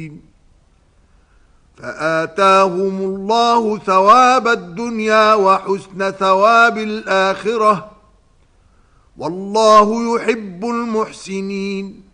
فآتاهم الله ثواب الدنيا وحسن ثواب الآخرة والله يحب المحسنين.